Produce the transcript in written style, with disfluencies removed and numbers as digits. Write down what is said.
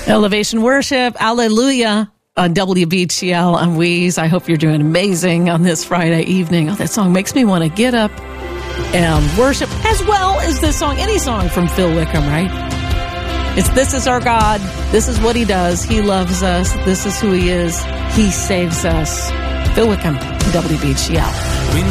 Elevation Worship, hallelujah, on WBGL. I'm Weeze. I hope you're doing amazing on this Friday evening. Oh, that song makes me want to get up and worship, as well as this song, any song from Phil Wickham, right? It's This Is Our God. This is what he does. He loves us. This is who he is. He saves us. Phil Wickham, WBGL.